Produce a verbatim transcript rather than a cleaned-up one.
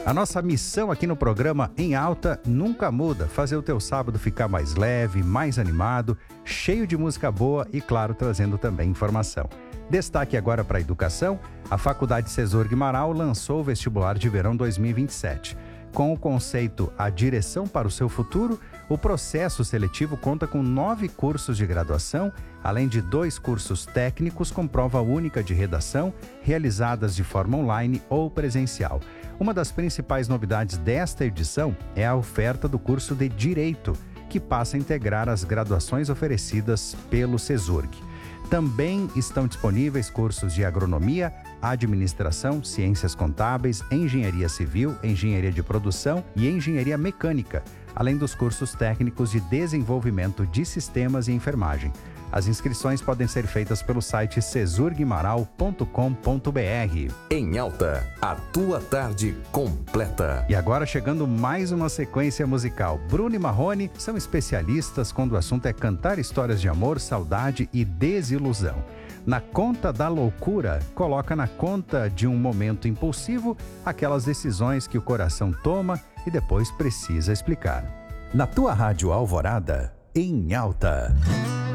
A nossa missão aqui no programa Em Alta nunca muda, fazer o teu sábado ficar mais leve, mais animado, cheio de música boa e, claro, trazendo também informação. Destaque agora para a educação, a Faculdade Cesur Guimarães lançou o vestibular de verão dois mil e vinte e sete. Com o conceito A Direção para o Seu Futuro, o processo seletivo conta com nove cursos de graduação, além de dois cursos técnicos com prova única de redação, realizadas de forma online ou presencial. Uma das principais novidades desta edição é a oferta do curso de Direito, que passa a integrar as graduações oferecidas pelo Cesurg. Também estão disponíveis cursos de agronomia, administração, ciências contábeis, engenharia civil, engenharia de produção e engenharia mecânica, além dos cursos técnicos de desenvolvimento de sistemas e enfermagem. As inscrições podem ser feitas pelo site cesur guimarães ponto com ponto b r. Em Alta, a tua tarde completa. E agora chegando mais uma sequência musical. Bruno e Marrone são especialistas quando o assunto é cantar histórias de amor, saudade e desilusão. Na conta da loucura, coloca na conta de um momento impulsivo aquelas decisões que o coração toma e depois precisa explicar. Na tua rádio Alvorada, Em Alta.